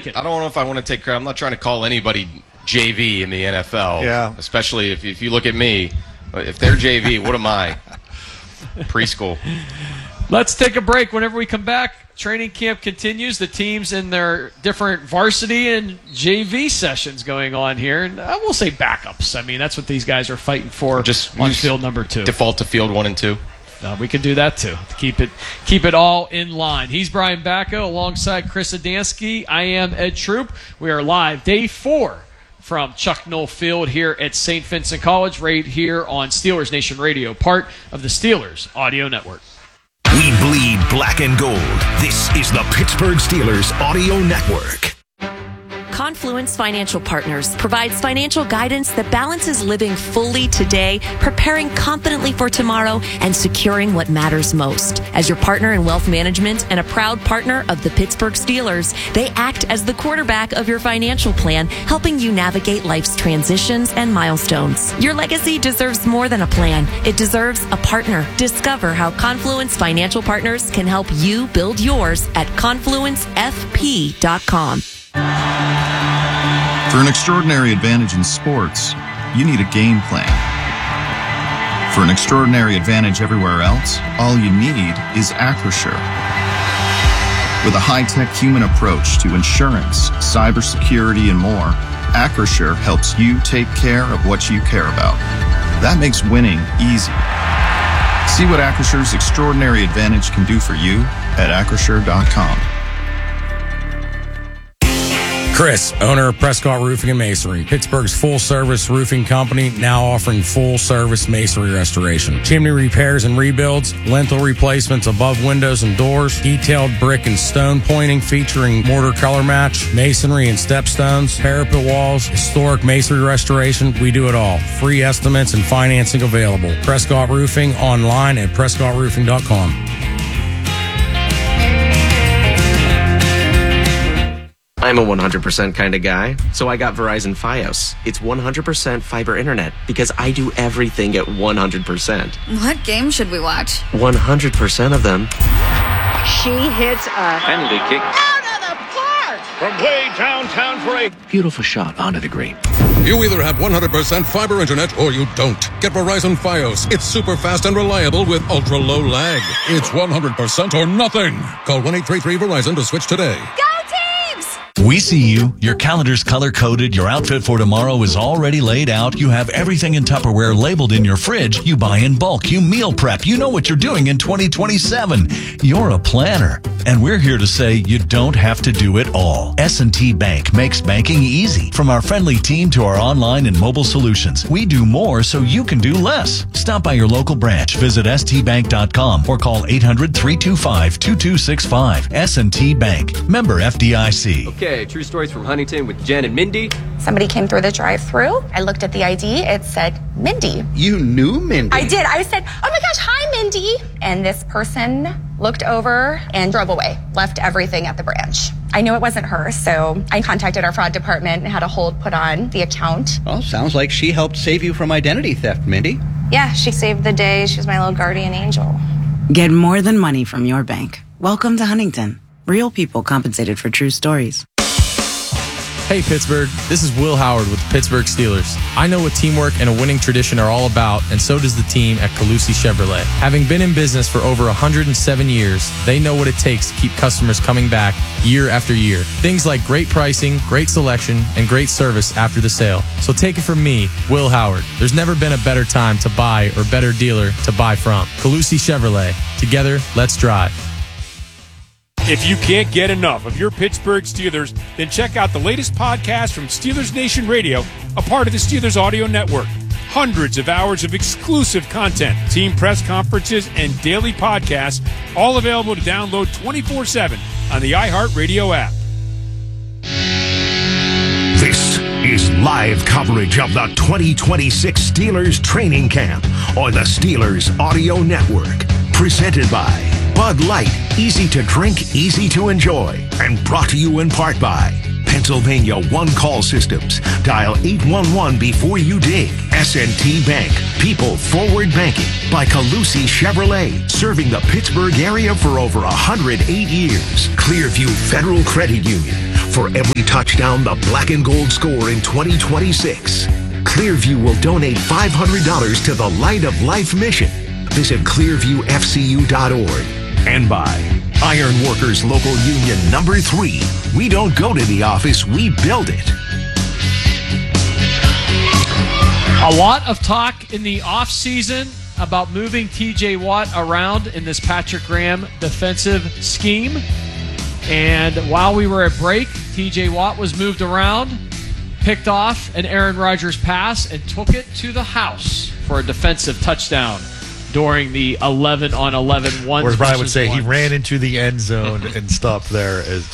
take it. I don't know if I want to take credit. I'm not trying to call anybody JV in the NFL. Yeah. Especially if you look at me. If they're JV, what am I? Preschool. Let's take a break. Whenever we come back, training camp continues. The teams in their different varsity and JV sessions going on here. And I will say backups. I mean, that's what these guys are fighting for on field number 2. Default to field 1 and 2. We can do that too. Keep it all in line. He's Brian Bacco alongside Chris Adamski. I am Ed Troop. We are live day 4 from Chuck Noll Field here at St. Vincent College, right here on Steelers Nation Radio, part of the Steelers Audio Network. We bleed black and gold. This is the Pittsburgh Steelers Audio Network. Confluence Financial Partners provides financial guidance that balances living fully today, preparing confidently for tomorrow, and securing what matters most. As your partner in wealth management and a proud partner of the Pittsburgh Steelers, they act as the quarterback of your financial plan, helping you navigate life's transitions and milestones. Your legacy deserves more than a plan. It deserves a partner. Discover how Confluence Financial Partners can help you build yours at confluencefp.com. For an extraordinary advantage in sports, you need a game plan. For an extraordinary advantage everywhere else, all you need is Acrisure. With a high-tech human approach to insurance, cybersecurity, and more, Acrisure helps you take care of what you care about. That makes winning easy. See what Acrisure's extraordinary advantage can do for you at Acrisure.com. Chris, owner of Prescott Roofing and Masonry, Pittsburgh's full-service roofing company, now offering full-service masonry restoration. Chimney repairs and rebuilds, lintel replacements above windows and doors, detailed brick and stone pointing featuring mortar color match, masonry and stepstones, parapet walls, historic masonry restoration. We do it all. Free estimates and financing available. Prescott Roofing online at PrescottRoofing.com. I'm a 100% kind of guy, so I got Verizon Fios. It's 100% fiber internet because I do everything at 100%. What game should we watch? 100% of them. She hits a penalty kick out of the park from way downtown for a beautiful shot onto the green. You either have 100% fiber internet or you don't. Get Verizon Fios. It's super fast and reliable with ultra low lag. It's 100% or nothing. Call 1-833-VERIZON to switch today. Go Teams! We see you. Your calendar's color-coded. Your outfit for tomorrow is already laid out. You have everything in Tupperware labeled in your fridge. You buy in bulk. You meal prep. You know what you're doing in 2027. You're a planner. And we're here to say you don't have to do it all. S&T Bank makes banking easy. From our friendly team to our online and mobile solutions, we do more so you can do less. Stop by your local branch. Visit stbank.com or call 800-325-2265. S&T Bank. Member FDIC. Okay, true stories from Huntington with Jen and Mindy. Somebody came through the drive-thru. I looked at the ID. It said Mindy. You knew Mindy? I did. I said, oh my gosh, hi, Mindy. And this person looked over and drove away, left everything at the branch. I knew it wasn't her, so I contacted our fraud department and had a hold put on the account. Well, sounds like she helped save you from identity theft, Mindy. Yeah, she saved the day. She was my little guardian angel. Get more than money from your bank. Welcome to Huntington. Real people compensated for true stories. Hey Pittsburgh, this is Will Howard with the Pittsburgh Steelers. I know what teamwork and a winning tradition are all about, and so does the team at Calusi Chevrolet. Having been in business for over 107 years, they know what it takes to keep customers coming back year after year. Things like great pricing, great selection, and great service after the sale. So take it from me, Will Howard. There's never been a better time to buy or better dealer to buy from. Calusi Chevrolet. Together, let's drive. If you can't get enough of your Pittsburgh Steelers, then check out the latest podcast from Steelers Nation Radio, a part of the Steelers Audio Network. Hundreds of hours of exclusive content, team press conferences, and daily podcasts, all available to download 24/7 on the iHeartRadio app. This is live coverage of the 2026 Steelers training camp on the Steelers Audio Network. Presented by Bud Light, easy to drink, easy to enjoy. And brought to you in part by Pennsylvania One Call Systems. Dial 811 before you dig. S&T Bank, people forward banking. By Calusi Chevrolet, serving the Pittsburgh area for over 108 years. Clearview Federal Credit Union, For every touchdown the Black and Gold score in 2026, Clearview will donate $500 to the Light of Life mission. Visit clearviewfcu.org. And by Iron Workers Local Union number 3. We don't go to the office, we build it. A lot of talk in the offseason about moving TJ Watt around in this Patrick Graham defensive scheme. And while we were at break, TJ Watt was moved around, picked off an Aaron Rodgers pass, and took it to the house for a defensive touchdown during the 11-on-11 one. Whereas Brian would say he ran into the end zone and stopped there as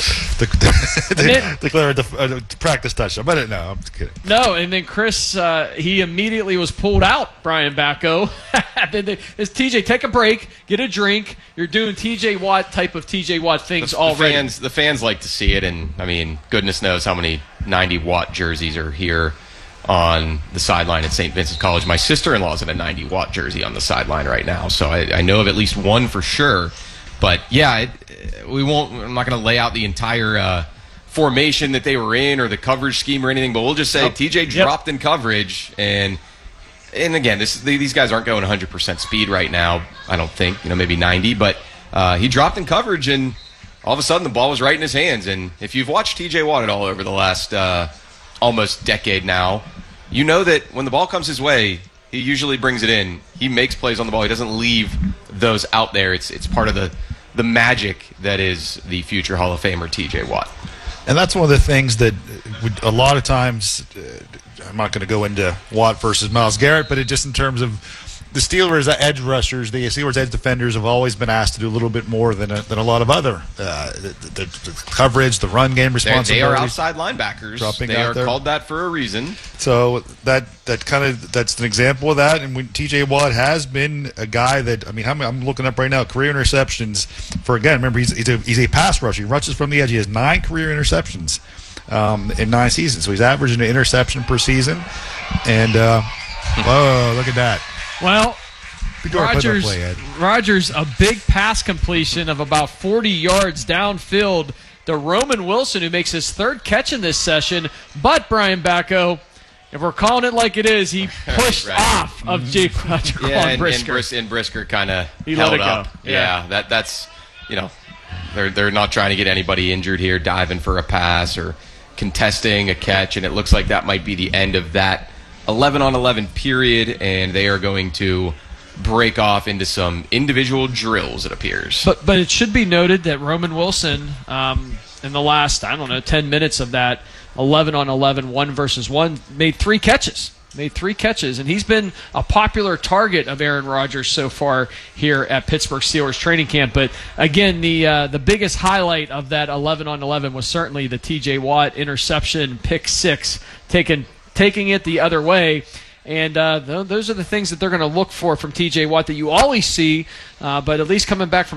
declared the practice touchdown. But no, I'm just kidding. No, and then Chris, he immediately was pulled out, Brian Bacco. It's TJ, take a break, get a drink. You're doing TJ Watt type of TJ Watt things already. The fans like to see it, and I mean, goodness knows how many 90 Watt jerseys are here on the sideline at St. Vincent's College. My sister-in-law's in a 90 Watt jersey on the sideline right now, so I know of at least one for sure. But yeah, I'm not going to lay out the entire formation that they were in or the coverage scheme or anything, but we'll just say TJ dropped in coverage, and again, these guys aren't going 100% speed right now. I don't think, maybe 90, but he dropped in coverage, and all of a sudden the ball was right in his hands. And if you've watched TJ Watt at all over the last almost decade now, you know that when the ball comes his way, he usually brings it in. He makes plays on the ball. He doesn't leave those out there. It's part of the magic that is the future Hall of Famer TJ Watt. And that's one of the things that a lot of times, I'm not going to go into Watt versus Myles Garrett, but it just in terms of the Steelers' edge rushers, the Steelers' edge defenders have always been asked to do a little bit more than a lot of other the coverage, the run game responsibilities. They are outside linebackers. They are called that for a reason. So that's an example of that. And when TJ Watt has been a guy that, I'm looking up right now, career interceptions for, again, remember he's a pass rusher. He rushes from the edge. He has 9 career interceptions in 9 seasons. So he's averaging an interception per season. And whoa, look at that. Well, Rodgers, a big pass completion of about 40 yards downfield to Roman Wilson, who makes his 3rd catch in this session. But, Brian Bacco, if we're calling it like it is, he pushed off of Jaquan Brisker. And Brisker kind of held let it up. Go. Yeah, that's they're not trying to get anybody injured here, diving for a pass or contesting a catch, and it looks like that might be the end of that 11-on-11 period, and they are going to break off into some individual drills, it appears. But it should be noted that Roman Wilson, in the last, 10 minutes of that 11-on-11, 1-versus-1, made 3 catches. And he's been a popular target of Aaron Rodgers so far here at Pittsburgh Steelers training camp. But again, the biggest highlight of that 11-on-11 was certainly the TJ Watt interception, pick 6, taking it the other way. And those are the things that they're going to look for from TJ Watt that you always see, but at least coming back from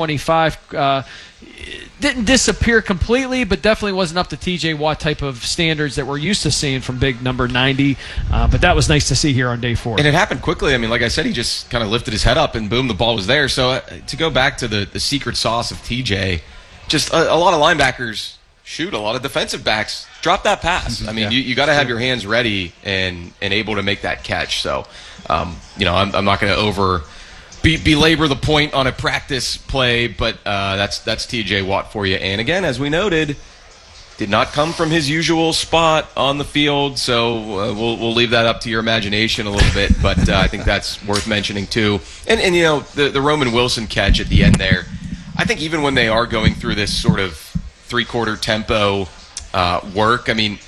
2025, didn't disappear completely, but definitely wasn't up to TJ Watt type of standards that we're used to seeing from big number 90. But that was nice to see here on day 4. And it happened quickly. Like I said, he just kind of lifted his head up and boom, the ball was there. So to go back to the secret sauce of TJ, just a lot of linebackers shoot, a lot of defensive backs drop that pass. You got to have your hands ready and able to make that catch. So, I'm not going to belabor the point on a practice play, but that's TJ Watt for you. And again, as we noted, did not come from his usual spot on the field. So we'll leave that up to your imagination a little bit. But I think that's worth mentioning too. And the Roman Wilson catch at the end there. I think even when they are going through this sort of 3/4 tempo work,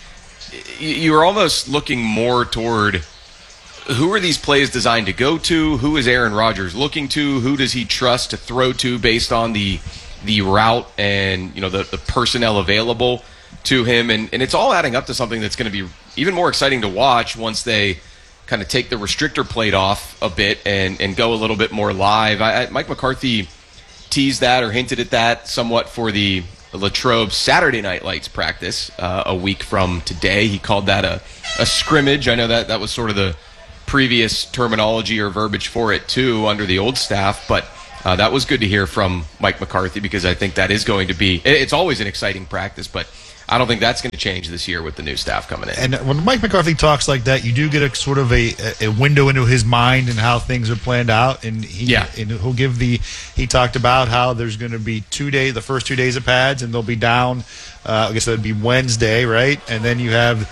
you're almost looking more toward who are these plays designed to go to, who is Aaron Rodgers looking to, who does he trust to throw to based on the route and the personnel available to him, and it's all adding up to something that's going to be even more exciting to watch once they kind of take the restrictor plate off a bit and go a little bit more live. Mike McCarthy teased that or hinted at that somewhat for the Latrobe Saturday Night Lights practice a week from today. He called that a scrimmage. I know that was sort of the previous terminology or verbiage for it too under the old staff, but that was good to hear from Mike McCarthy because I think that is going to be, it's always an exciting practice, but I don't think that's going to change this year with the new staff coming in. And when Mike McCarthy talks like that, you do get a sort of a window into his mind and how things are planned out. And he'll give he talked about how there's going to be the first 2 days of pads, and they'll be down. I guess that would be Wednesday, right? And then you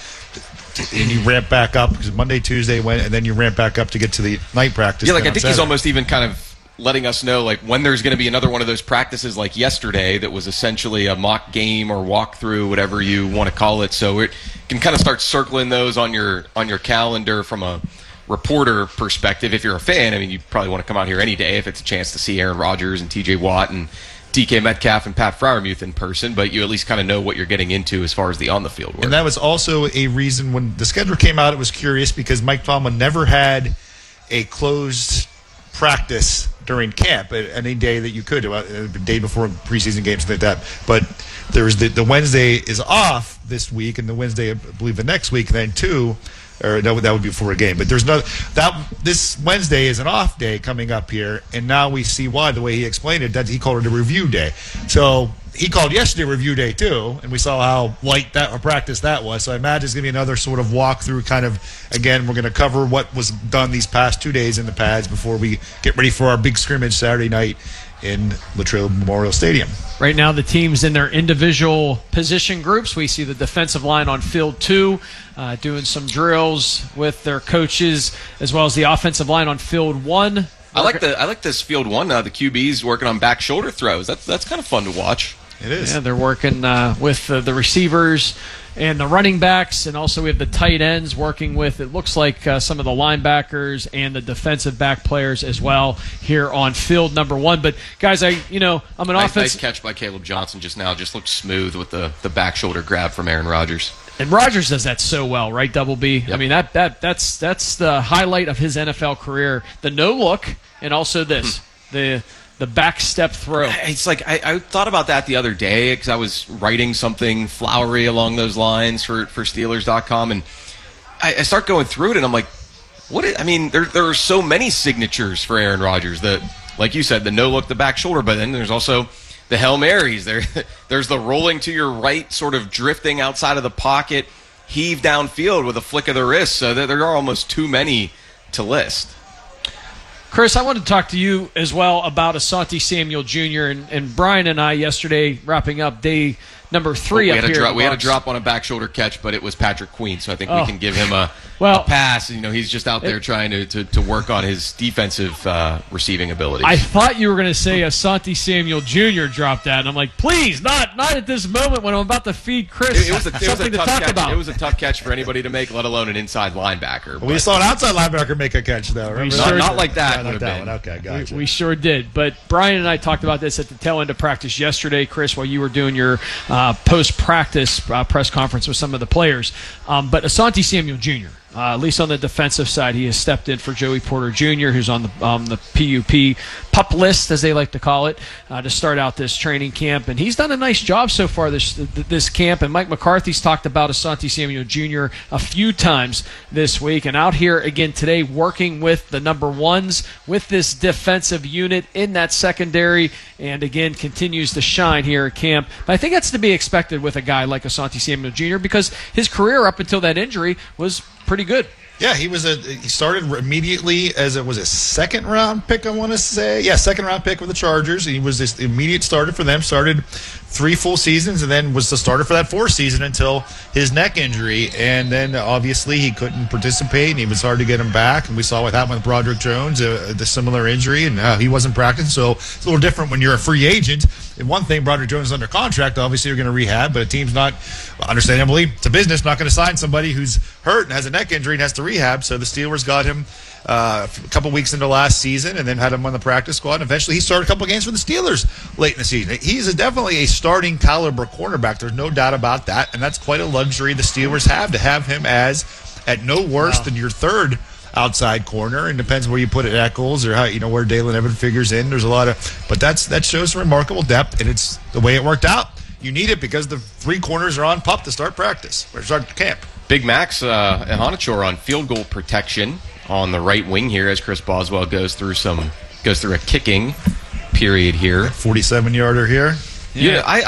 ramp back up because Monday, Tuesday, and then you ramp back up to get to the night practice. Yeah, I think he's almost even kind of letting us know like when there's going to be another one of those practices like yesterday that was essentially a mock game or walkthrough, whatever you want to call it. So it can kind of start circling those on your calendar from a reporter perspective. If you're a fan, I mean, you probably want to come out here any day if it's a chance to see Aaron Rodgers and TJ Watt and DK Metcalf and Pat Freiermuth in person, but you at least kind of know what you're getting into as far as the on-the-field work. And that was also a reason when the schedule came out, it was curious because Mike Tomlin never had a closed practice during camp any day that you could, the day before preseason games, like that. But there was the Wednesday is off this week, and the Wednesday, I believe, the next week, then too. Or that would be before a game, but there's this Wednesday is an off day coming up here, and now we see why. The way he explained it, that he called it a review day. So he called yesterday review day too, and we saw how light that practice that was. So I imagine it's going to be another sort of walkthrough. Kind of again, we're going to cover what was done these past 2 days in the pads before we get ready for our big scrimmage Saturday night in Latrobe Memorial Stadium. Right now, the teams in their individual position groups. We see the defensive line on field 2 doing some drills with their coaches, as well as the offensive line on field 1. I like this field 1 now. The QB's working on back shoulder throws. That's kind of fun to watch. It is. Yeah, they're working with the receivers and the running backs, and also we have the tight ends working with, it looks like, some of the linebackers and the defensive back players as well here on field number 1. But, guys, I'm an offense. Nice catch by Caleb Johnson just now. Just looked smooth with the back shoulder grab from Aaron Rodgers. And Rodgers does that so well, right, Double B? Yep. I mean, that's the highlight of his NFL career. The no-look and also this, the back step throw. It's like I thought about that the other day because I was writing something flowery along those lines for Steelers.com, and I start going through it, and I'm like, there are so many signatures for Aaron Rodgers. Like you said, the no-look, the back shoulder, but then there's also the Hail Marys. There's the rolling to your right, sort of drifting outside of the pocket, heave downfield with a flick of the wrist. So there are almost too many to list. Chris, I want to talk to you as well about Asante Samuel Jr. and Brian and I yesterday wrapping up day number 3 up here. We had a drop on a back shoulder catch, but it was Patrick Queen, so I think we can give him a pass. He's just out there trying to work on his defensive receiving abilities. I thought you were going to say Asante Samuel Jr. dropped that, and I'm like, please, not at this moment when I'm about to feed Chris something to talk about. It was a tough catch for anybody to make, let alone an inside linebacker. We saw an outside linebacker make a catch, though. Not like that. Not that one. Okay, gotcha. We sure did. But Brian and I talked about this at the tail end of practice yesterday, Chris, while you were doing your post-practice press conference with some of the players. But Asante Samuel Jr., at least on the defensive side, he has stepped in for Joey Porter Jr., who's on the PUP list, as they like to call it, to start out this training camp. And he's done a nice job so far this camp. And Mike McCarthy's talked about Asante Samuel Jr. a few times this week. And out here again today working with the number 1s, with this defensive unit in that secondary, and again continues to shine here at camp. But I think that's to be expected with a guy like Asante Samuel Jr. because his career up until that injury was pretty good. Yeah, he started immediately as it was a second-round pick, I want to say. Yeah, second-round pick with the Chargers. He was this immediate starter for them, started 3 full seasons, and then was the starter for that 4th season until his neck injury. And then, obviously, he couldn't participate, and it was hard to get him back. And we saw what happened with Broderick Jones, the similar injury, and he wasn't practicing. So it's a little different when you're a free agent. And one thing, Broderick Jones is under contract. Obviously, you're going to rehab, but a team's not, understandably, it's a business, not going to sign somebody who's hurt and has a neck injury and has to rehab. So the Steelers got him a couple weeks into last season and then had him on the practice squad. And eventually he started a couple games for the Steelers late in the season. He's definitely a starting caliber cornerback. There's no doubt about that. And that's quite a luxury the Steelers have to have him as, at no worse than your 3rd outside corner, and depends where you put it, Eccles or how where Dalen Evans figures in. There's a lot of, but that shows some remarkable depth, and it's the way it worked out. You need it because the 3 corners are on pup to start practice or start camp. Big Max Hanachor on field goal protection on the right wing here as Chris Boswell goes through a kicking period here. 47-yarder here. Yeah, I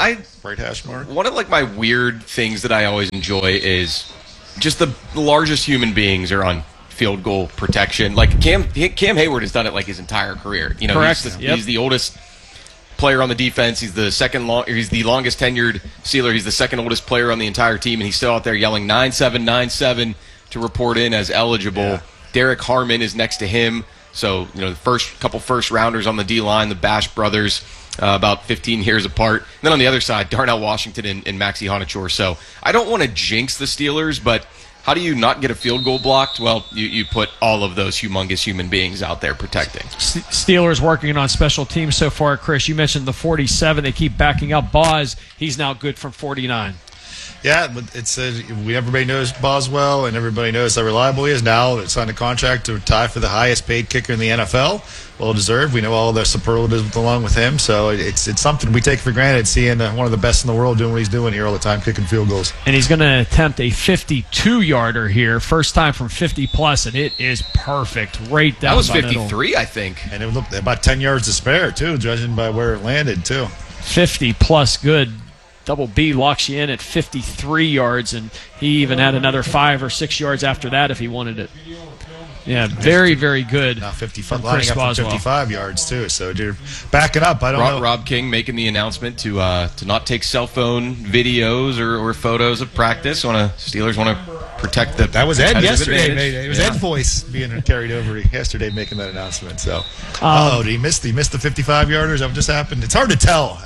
right hash mark. One of my weird things that I always enjoy is just the largest human beings are on field goal protection. Like Cam Hayward has done it his entire career. Correct. He's the oldest player on the defense. He's the he's the longest tenured Steeler. He's the second oldest player on the entire team, and he's still out there yelling 9-7, 9-7 to report in as eligible. Yeah. Derek Harmon is next to him. So, the first rounders on the D-line, the Bash brothers, about 15 years apart. And then on the other side, Darnell Washington and Maxie Honachor. So I don't want to jinx the Steelers, but how do you not get a field goal blocked? Well, you put all of those humongous human beings out there protecting. Steelers working on special teams so far, Chris. You mentioned the 47. They keep backing up Boz. He's now good from 49. Yeah, but everybody knows Boswell, and everybody knows how reliable he is. Now it's signed a contract to tie for the highest paid kicker in the NFL. Well deserved. We know all the superlatives along with him, so it's something we take for granted, seeing one of the best in the world doing what he's doing here all the time, kicking field goals. And he's going to attempt a 52-yarder here, first time from 50-plus, and it is perfect. Right down. That was 53, I think. And it looked about 10 yards to spare, too, judging by where it landed, too. 50-plus good. Double B locks you in at 53 yards, and he even had another 5 or 6 yards after that if he wanted it. Yeah, very, very good. Now 55, lining up for 55 yards, too. So you're backing up. I don't know. Rob King making the announcement to not take cell phone videos or photos of practice. Steelers want to protect the. That was Ed yesterday. Advantage. It was Ed voice being carried over yesterday, making that announcement. So, did he miss the 55-yarders? That just happened. It's hard to tell.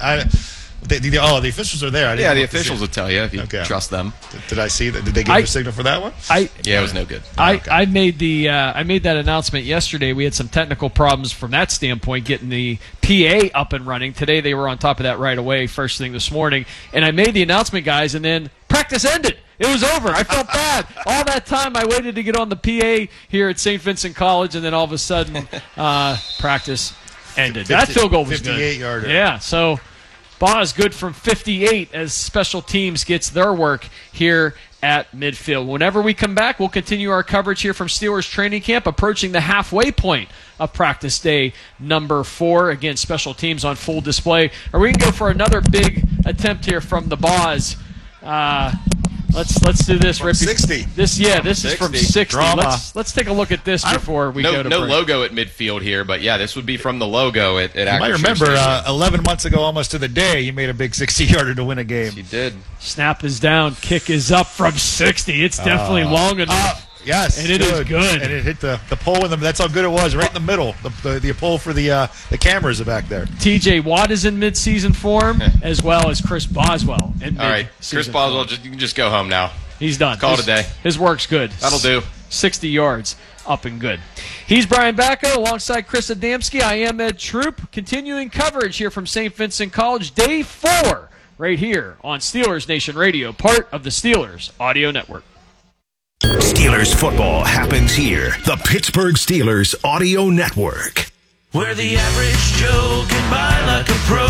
The officials are there. The officials will tell you if you trust them. Did I see that? Did they give a signal for that one? It was no good. I made that announcement yesterday. We had some technical problems from that standpoint, getting the PA up and running. Today they were on top of that right away, first thing this morning. And I made the announcement, guys, and then practice ended. It was over. I felt bad. All that time I waited to get on the PA here at St. Vincent College, and then all of a sudden practice ended. That field goal was 58-yarder. Yeah, so Boz good from 58 as special teams gets their work here at midfield. Whenever we come back, we'll continue our coverage here from Steelers training camp, approaching the halfway point of practice day number 4. Again, special teams on full display. Or we can go for another big attempt here from the Boz. Let's do this. From 60. This is from 60. Drama. Let's take a look at this before we go to no break. logo at midfield here, but this would be from the logo at You might remember 11 months ago, almost to the day, you made a big 60-yarder to win a game. She did. Snap is down. Kick is up from 60. It's definitely long enough. Yes, and it is good. And it hit the pole in them. That's how good it was, right in the middle. The pole for the cameras are back there. TJ Watt is in midseason form, as well as Chris Boswell. All right, Chris Boswell, you can just go home now. He's done. Call it a day. His work's good. That'll do. 60 yards, up and good. He's Brian Bacco alongside Chris Adamski. I am Ed Troop. Continuing coverage here from St. Vincent College, day 4, right here on Steelers Nation Radio, part of the Steelers Audio Network. Steelers football happens here. The Pittsburgh Steelers Audio Network. Where the average Joe can buy like a pro.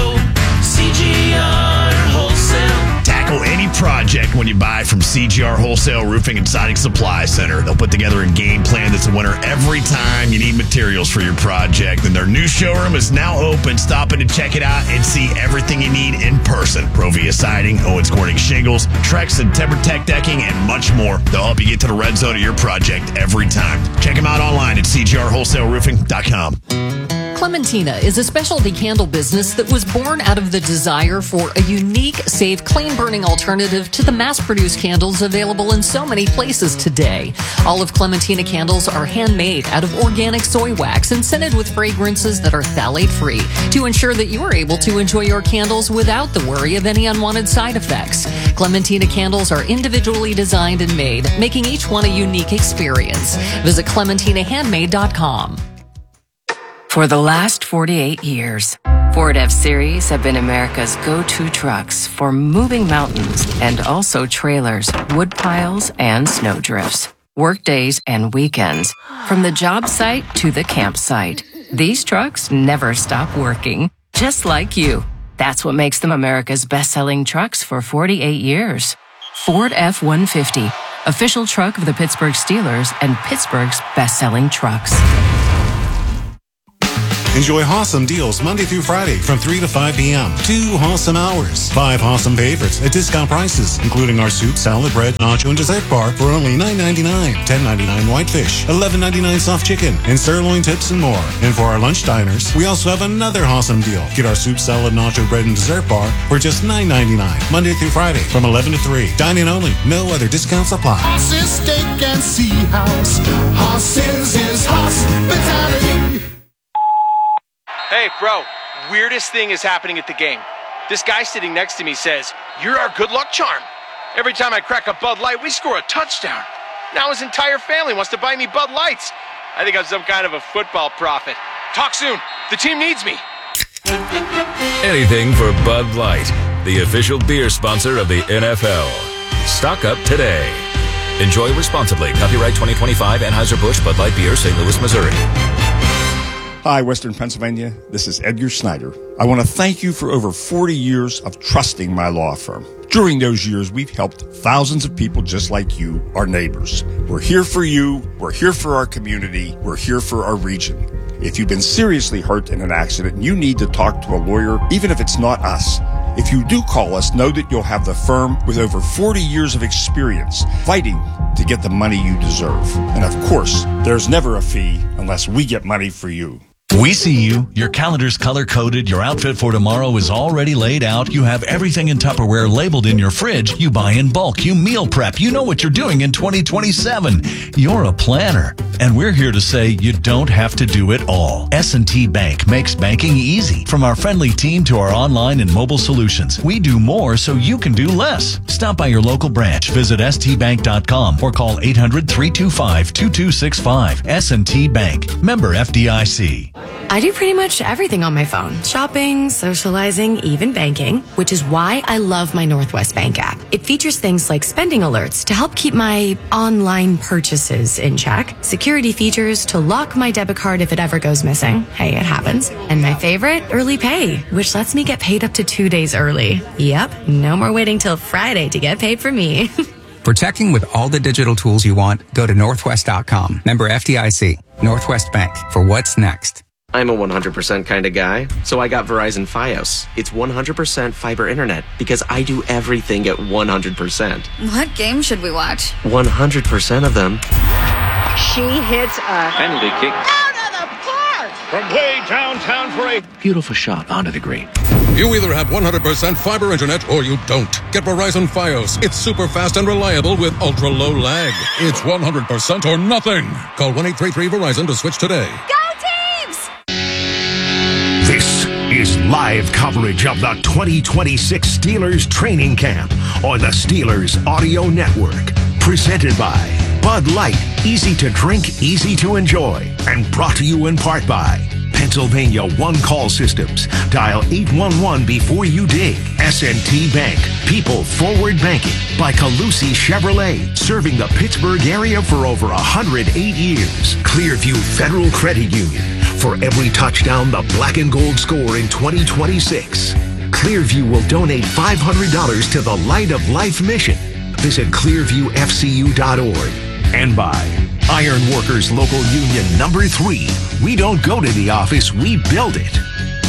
CGR Wholesale. Tackle any project when you buy from CGR Wholesale Roofing and Siding Supply Center. They'll put together a game plan that's a winner every time you need materials for your project. And their new showroom is now open. Stop in to check it out and see everything you need in person. Provia Siding, Owens Corning Shingles, Trex and TimberTech Decking, and much more. They'll help you get to the red zone of your project every time. Check them out online at cgrwholesaleroofing.com. Clementina is a specialty candle business that was born out of the desire for a unique, safe, clean-burning alternative to the mass-produced candles available in so many places today. All of Clementina candles are handmade out of organic soy wax and scented with fragrances that are phthalate-free to ensure that you are able to enjoy your candles without the worry of any unwanted side effects. Clementina candles are individually designed and made, making each one a unique experience. Visit ClementinaHandmade.com. For the last 48 years, Ford F-Series have been America's go-to trucks for moving mountains and also trailers, wood piles, and snow drifts, work days and weekends, from the job site to the campsite. These trucks never stop working, just like you. That's what makes them America's best-selling trucks for 48 years. Ford F-150, official truck of the Pittsburgh Steelers and Pittsburgh's best-selling trucks. Enjoy awesome deals Monday through Friday from 3 to 5 p.m. 2 awesome hours. 5 awesome favorites at discount prices, including our soup, salad, bread, nacho, and dessert bar for only $9.99. $10.99 whitefish, $11.99 soft chicken, and sirloin tips and more. And for our lunch diners, we also have another awesome deal. Get our soup, salad, nacho, bread, and dessert bar for just $9.99. Monday through Friday from 11 to 3. Dine in only. No other discounts apply. Horses, steak, and sea house. Horses is hospitality. Hey, bro, weirdest thing is happening at the game. This guy sitting next to me says, "You're our good luck charm." Every time I crack a Bud Light, we score a touchdown. Now his entire family wants to buy me Bud Lights. I think I'm some kind of a football prophet. Talk soon. The team needs me. Anything for Bud Light, the official beer sponsor of the NFL. Stock up today. Enjoy responsibly. Copyright 2025 Anheuser-Busch Bud Light Beer, St. Louis, Missouri. Hi, Western Pennsylvania. This is Edgar Snyder. I want to thank you for over 40 years of trusting my law firm. During those years, we've helped thousands of people just like you, our neighbors. We're here for you. We're here for our community. We're here for our region. If you've been seriously hurt in an accident and you need to talk to a lawyer, even if it's not us, if you do call us, know that you'll have the firm with over 40 years of experience fighting to get the money you deserve. And of course, there's never a fee unless we get money for you. We see you. Your calendar's color-coded. Your outfit for tomorrow is already laid out. You have everything in Tupperware labeled in your fridge. You buy in bulk. You meal prep. You know what you're doing in 2027. You're a planner. And we're here to say you don't have to do it all. S&T Bank makes banking easy. From our friendly team to our online and mobile solutions, we do more so you can do less. Stop by your local branch. Visit stbank.com or call 800-325-2265. S&T Bank. Member FDIC. I do pretty much everything on my phone. Shopping, socializing, even banking, which is why I love my Northwest Bank app. It features things like spending alerts to help keep my online purchases in check, security features to lock my debit card if it ever goes missing. Hey, it happens. And my favorite, early pay, which lets me get paid up to 2 days early. Yep, no more waiting till Friday to get paid for me. For checking with all the digital tools you want, go to Northwest.com. Member FDIC. Northwest Bank. For what's next. I'm a 100% kind of guy, so I got Verizon Fios. It's 100% fiber internet because I do everything at 100%. What game should we watch? 100% of them. She hits a penalty kick out of the park from way downtown for a beautiful shot onto the green. You either have 100% fiber internet or you don't. Get Verizon Fios. It's super fast and reliable with ultra low lag. It's 100% or nothing. Call 1-833-VERIZON to switch today. Go Teams! This is live coverage of the 2026 Steelers training camp on the Steelers Audio Network. Presented by Bud Light. Easy to drink, easy to enjoy. And brought to you in part by Pennsylvania One Call Systems. Dial 811 before you dig. S&T Bank. People Forward Banking. By Calusi Chevrolet. Serving the Pittsburgh area for over 108 years. Clearview Federal Credit Union. For every touchdown the black and gold score in 2026. Clearview will donate $500 to the Light of Life mission. Visit clearviewfcu.org. And by Iron Workers Local Union Number 3. We don't go to the office, we build it.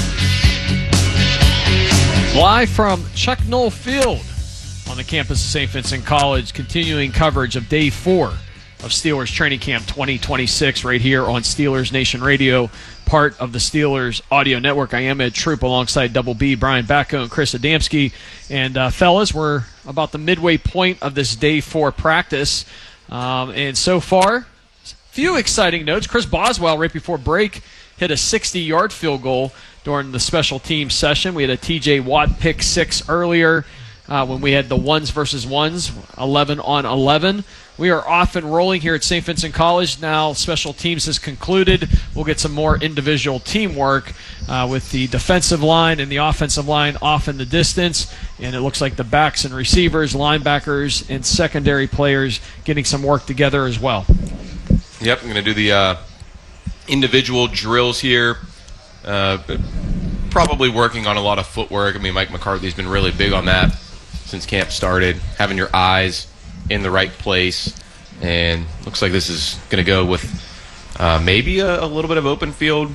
Live from Chuck Noll Field on the campus of St. Vincent College, continuing coverage of Day 4 of Steelers Training Camp 2026 right here on Steelers Nation Radio, part of the Steelers Audio Network. I am Ed Troop alongside Double B, Brian Bacco, and Chris Adamski. And fellas, we're about the midway point of this Day 4 practice. And so far, few exciting notes. Chris Boswell, right before break, hit a 60-yard field goal during the special team session. We had a T.J. Watt pick 6 earlier when we had the ones versus ones, 11 on 11. We are off and rolling here at St. Vincent College. Now special teams has concluded. We'll get some more individual teamwork with the defensive line and the offensive line off in the distance. And it looks like the backs and receivers, linebackers, and secondary players getting some work together as well. Yep, I'm going to do the individual drills here. Probably working on a lot of footwork. I mean, Mike McCarthy's been really big on that since camp started, having your eyes in the right place. And looks like this is going to go with maybe a little bit of open field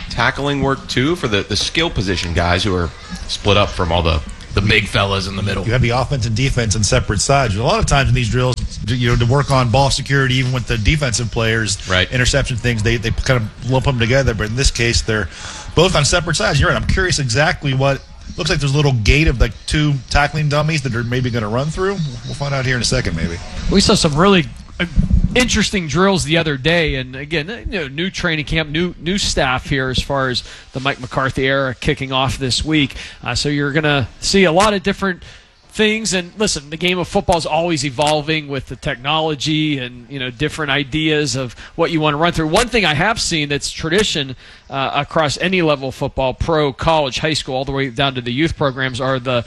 tackling work too for the skill position guys who are split up from all the big fellas in the middle. You have the offense and defense on separate sides. A lot of times in these drills, to work on ball security, even with the defensive players, right, interception things, they kind of lump them together. But in this case, they're both on separate sides. You're right. I'm curious exactly what looks like. There's a little gate of like 2 tackling dummies that are maybe going to run through. We'll find out here in a second, maybe. We saw some really interesting drills the other day, and again, new training camp, new staff here as far as the Mike McCarthy era kicking off this week. So you're going to see a lot of different things. And listen, the game of football is always evolving with the technology and different ideas of what you want to run through. One thing I have seen that's tradition across any level of football, pro, college, high school, all the way down to the youth programs, are the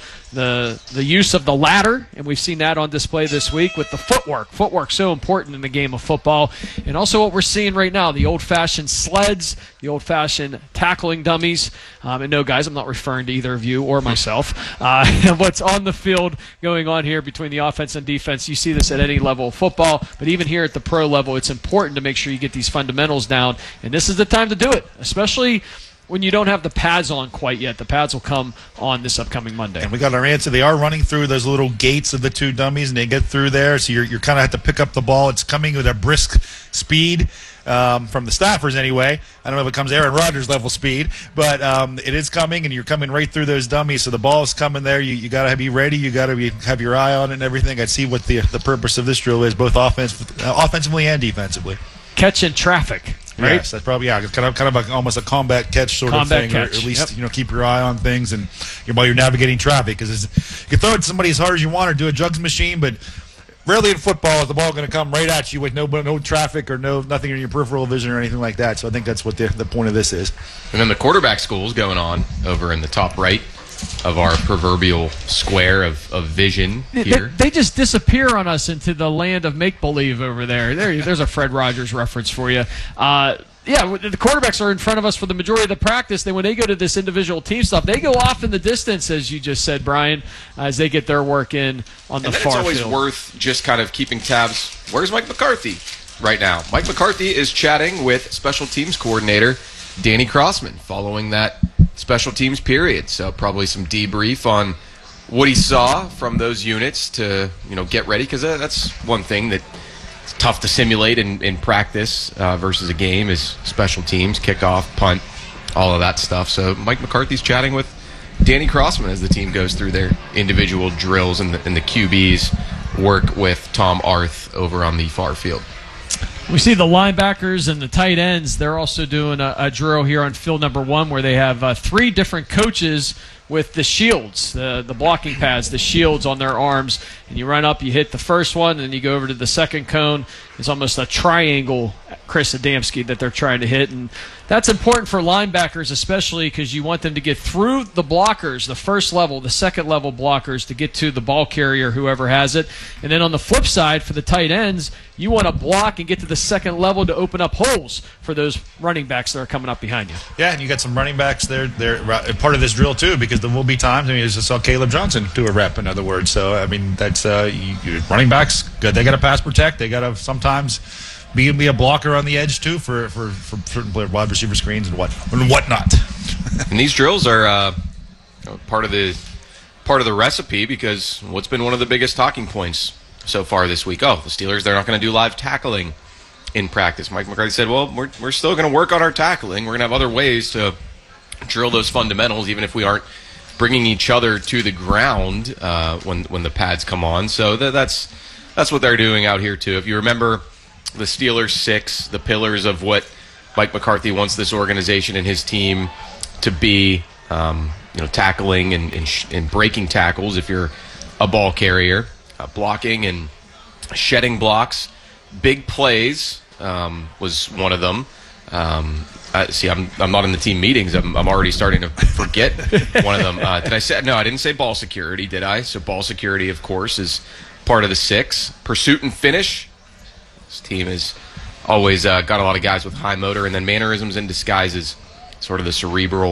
use of the ladder, and we've seen that on display this week with the footwork. Footwork's so important in the game of football, and also what we're seeing right now, the old-fashioned sleds, the old-fashioned tackling dummies. And no, guys, I'm not referring to either of you or myself. What's on the field going on here between the offense and defense, you see this at any level of football, but even here at the pro level, it's important to make sure you get these fundamentals down, and this is the time to do it, especially when you don't have the pads on quite yet. The pads will come on this upcoming Monday. And we got our answer. They are running through those little gates of the 2 dummies, and they get through there, so you're kind of have to pick up the ball. It's coming with a brisk speed from the staffers anyway. I don't know if it comes Aaron Rodgers level speed, but it is coming, and you're coming right through those dummies, so the ball is coming there. You got to be ready. You got to have your eye on it and everything. I see what the purpose of this drill is, both offensively and defensively. Catching traffic. Right? Yes, that's probably it's kind of almost a combat catch sort of thing, or at least keep your eye on things and while you're navigating traffic, because you can throw it to somebody as hard as you want or do a jugs machine, but rarely in football is the ball going to come right at you with no traffic or nothing in your peripheral vision or anything like that. So I think that's what the point of this is. And then the quarterback school's going on over in the top right of our proverbial square of vision here. They just disappear on us into the land of make-believe over there. There's a Fred Rogers reference for you. The quarterbacks are in front of us for the majority of the practice. Then when they go to this individual team stuff, they go off in the distance, as you just said, Brian, as they get their work in on the far field. It's always worth just kind of keeping tabs. Where's Mike McCarthy right now? Mike McCarthy is chatting with special teams coordinator Danny Crossman following that special teams period. So probably some debrief on what he saw from those units to get ready, because that's one thing that it's tough to simulate in practice versus a game is special teams, kickoff, punt, all of that stuff. So Mike McCarthy's chatting with Danny Crossman as the team goes through their individual drills and the QBs work with Tom Arth over on the far field. We see the linebackers and the tight ends. They're also doing a drill here on field number 1 where they have 3 different coaches with the shields, the blocking pads, the shields on their arms. And you run up, you hit the first one, and then you go over to the second cone. It's almost a triangle, Chris Adamski, that they're trying to hit. And that's important for linebackers, especially because you want them to get through the blockers, the first level, the second level blockers, to get to the ball carrier, whoever has it. And then on the flip side, for the tight ends, you want to block and get to the second level to open up holes for those running backs that are coming up behind you. Yeah, and you got some running backs there. They're part of this drill, too, because there will be times, I just saw Caleb Johnson do a rep, in other words. So, that's running backs, good. They got to pass protect. They got to sometimes be a blocker on the edge, too, for certain wide receiver screens and whatnot. And these drills are part of the recipe, because what's been one of the biggest talking points so far this week? The Steelers, they're not going to do live tackling in practice. Mike McCarthy said, well, we're still going to work on our tackling. We're going to have other ways to drill those fundamentals, even if we aren't bringing each other to the ground when the pads come on. So that's what they're doing out here, too. If you remember the Steelers 6, the pillars of what Mike McCarthy wants this organization and his team to be, tackling and breaking tackles if you're a ball carrier, blocking and shedding blocks. Big plays was one of them. I'm not in the team meetings. I'm already starting to forget one of them. Did I say? No, I didn't say ball security, did I? So ball security, of course, is part of the 6. Pursuit and finish. This team has always got a lot of guys with high motor, and then mannerisms and disguises, sort of the cerebral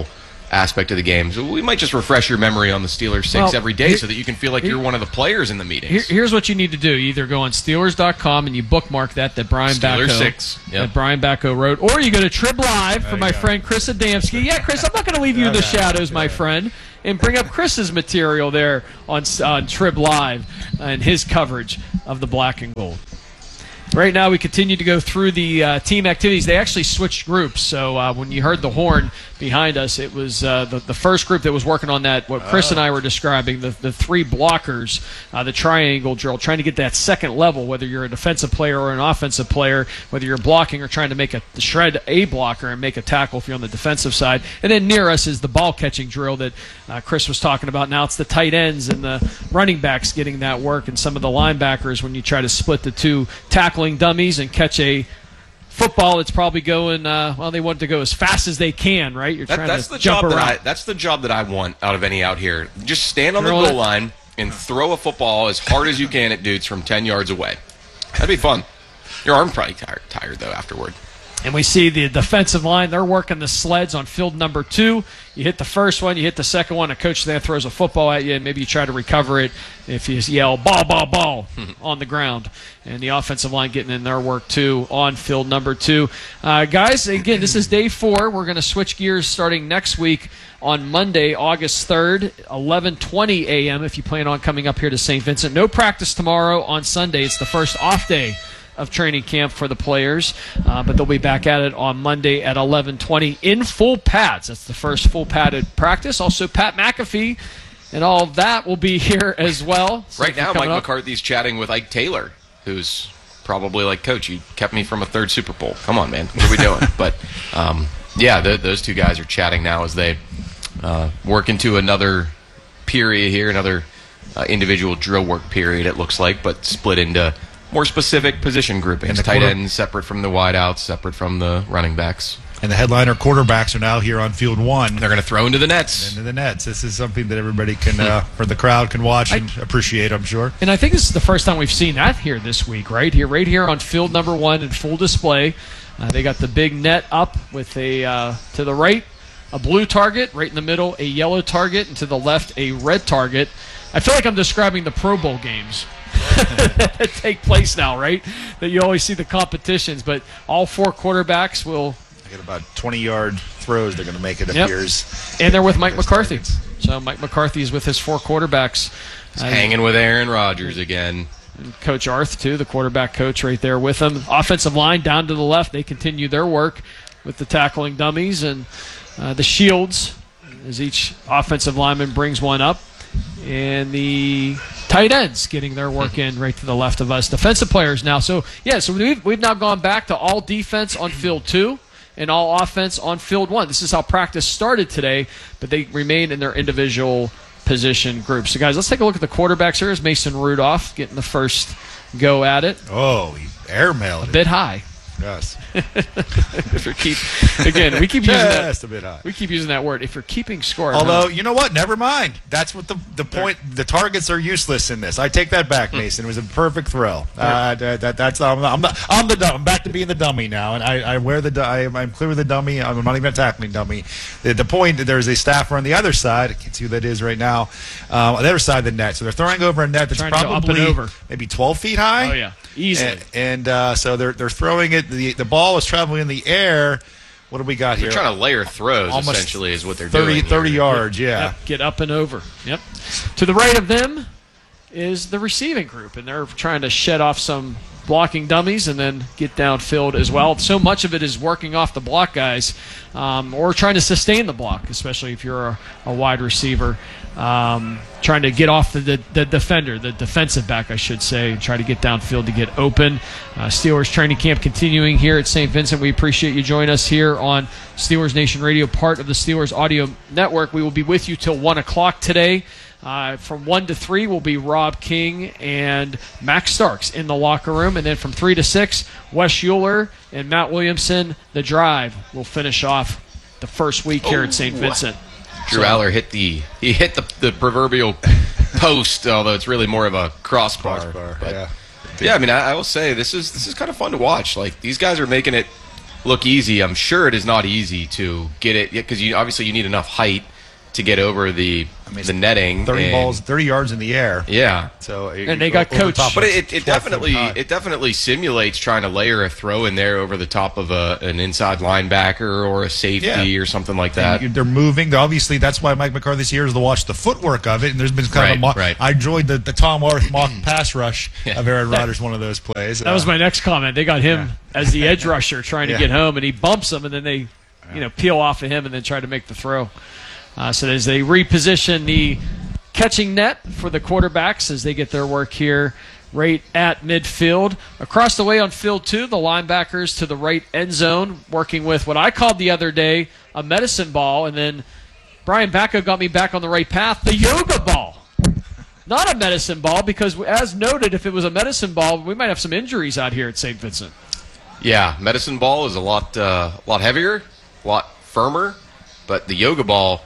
aspect of the game. So we might just refresh your memory on the Steelers 6 every day so that you can feel like you're one of the players in the meetings. Here's what you need to do. You either go on Steelers.com and you bookmark that Brian Steelers Bacco, 6. Yep. that Brian Bacco wrote, or you go to Trib Live for my friend Chris Adamski. Yeah, Chris, I'm not going to leave you in the shadows, my friend, and bring up Chris's material there on Trib Live and his coverage of the black and gold. Right now, we continue to go through the team activities. They actually switched groups, so when you heard the horn behind us, it was the first group that was working on that, what Chris and I were describing, the three blockers, the triangle drill, trying to get that second level, whether you're a defensive player or an offensive player, whether you're blocking or trying to make shred a blocker and make a tackle if you're on the defensive side. And then near us is the ball-catching drill that Chris was talking about. Now it's the tight ends and the running backs getting that work, and some of the linebackers when you try to split the two tackling dummies and catch a football. It's probably going they want to go as fast as they can, right? You're trying to jump around. That's the job that I want out of any out here. Just stand on the goal line and throw a football as hard as you can at dudes from 10 yards away. That'd be fun. Your arm's probably tired though afterward. And we see the defensive line, they're working the sleds on field number 2. You hit the first one, you hit the second one, a coach there throws a football at you, and maybe you try to recover it if you yell, ball, ball, ball, on the ground. And the offensive line getting in their work, too, on field number 2. Guys, again, this is day 4. We're going to switch gears starting next week on Monday, August 3rd, 11:20 a.m. if you plan on coming up here to St. Vincent. No practice tomorrow on Sunday. It's the first off day of training camp for the players, but they'll be back at it on Monday at 11:20 in full pads. That's the first full padded practice. Also, Pat McAfee and all of that will be here as well. So right now, Mike McCarthy's chatting with Ike Taylor, who's probably like, Coach, you kept me from a third Super Bowl. Come on, man. What are we doing? But, those two guys are chatting now as they work into another period here, another individual drill work period, it looks like, but split into more specific position groupings. Tight ends separate from the wideouts, separate from the running backs. And the headliner quarterbacks are now here on field 1. They're going to throw into the nets. This is something that everybody can, or the crowd can watch and appreciate, I'm sure. And I think this is the first time we've seen that here this week, right here on field number 1 in full display. They got the big net up with to the right, a blue target, right in the middle, a yellow target, and to the left, a red target. I feel like I'm describing the Pro Bowl games that take place now, right? That you always see the competitions, but all 4 quarterbacks will... They get about 20-yard throws they're going to make, it appears. And they're with Mike McCarthy. So Mike McCarthy is with his 4 quarterbacks. He's hanging with Aaron Rodgers again. And Coach Arth, too, the quarterback coach right there with him. Offensive line down to the left. They continue their work with the tackling dummies and the shields as each offensive lineman brings one up. And the tight ends getting their work in right to the left of us. Defensive players now. So we've now gone back to all defense on field 2 and all offense on field 1. This is how practice started today, but they remain in their individual position groups. So, guys, let's take a look at the quarterbacks. Here is Mason Rudolph getting the first go at it. Oh, he airmailed it. A bit high. Yes. We keep using that. Just a bit high. We keep using that word. If you're keeping score. Although, you know what? Never mind. That's what the point. The targets are useless in this. I take that back, Mason. It was a perfect throw. I'm back to being the dummy now, and I wear I'm clear with the dummy. I'm not even a tackling dummy. The point, there's a staffer on the other side. I can't see who that is right now. On the other side of the net. So they're throwing over a net that's probably maybe 12 feet high. Oh yeah, easily. And so they're throwing it. The ball is traveling in the air. What do we got here? They're trying to layer throws, essentially, is what they're doing. 30 yards, yeah. Yep, get up and over. Yep. To the right of them is the receiving group, and they're trying to shed off some blocking dummies and then get downfield as well. So much of it is working off the block guys or trying to sustain the block, especially if you're a wide receiver. Trying to get off the defender, the defensive back, I should say, and try to get downfield to get open. Steelers training camp continuing here at St. Vincent. We appreciate you joining us here on Steelers Nation Radio, part of the Steelers Audio Network. We will be with you till 1 o'clock today. From 1 to 3 will be Rob King and Max Starks in the locker room. And then from 3 to 6, Wes Euler and Matt Williamson, The Drive, will finish off the first week here at St. Vincent. Drew Aller hit the proverbial post, although it's really more of a crossbar. But yeah, I mean, I will say this is kind of fun to watch. Like, these guys are making it look easy. I'm sure it is not easy to get it because obviously you need enough height to get over the netting. 30 yards in the air. Yeah. So and they got coached. But it definitely simulates trying to layer a throw in there over the top of an inside linebacker or a safety or something like that. And they're moving. Obviously, that's why Mike McCarthy's here is to watch the footwork of it. And there's been kind of I enjoyed the Tom Arth mock pass rush of Aaron Rodgers, one of those plays. That was my next comment. They got him as the edge rusher trying to get home, and he bumps him, and then they peel off of him and then try to make the throw. So as they reposition the catching net for the quarterbacks as they get their work here right at midfield. Across the way on field 2, the linebackers to the right end zone, working with what I called the other day a medicine ball, and then Brian Bacco got me back on the right path, the yoga ball. Not a medicine ball, because as noted, if it was a medicine ball, we might have some injuries out here at St. Vincent. Yeah, medicine ball is a lot heavier, a lot firmer, but the yoga ball...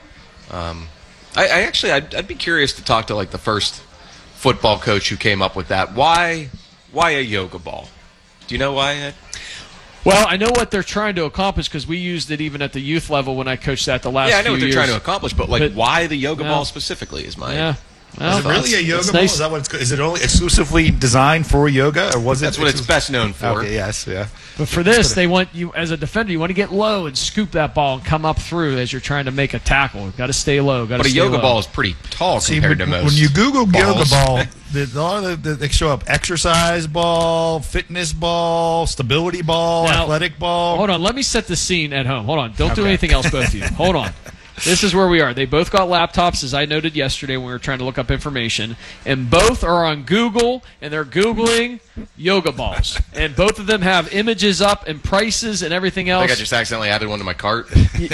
I'd be curious to talk to like the first football coach who came up with that. Why a yoga ball? Do you know why, Ed? Well, I know what they're trying to accomplish because we used it even at the youth level when I coached that the last few years. Yeah, I know what they're trying to accomplish, but why the yoga ball specifically is my... Yeah. Well, is it really a yoga ball? Nice. Is that what it's? Is it only exclusively designed for yoga, or was it? That's what it's best known for. Okay, yes, yeah. But for this, they want you as a defender. You want to get low and scoop that ball and come up through as you're trying to make a tackle. You've got to stay low. But a yoga ball is pretty tall compared to most. When you Google yoga ball, they show up exercise ball, fitness ball, stability ball, athletic ball. Hold on, let me set the scene at home. Hold on, don't do anything else, both of you. Hold on. This is where we are. They both got laptops, as I noted yesterday when we were trying to look up information, and both are on Google, and they're Googling yoga balls. And both of them have images up and prices and everything else. I think I just accidentally added one to my cart.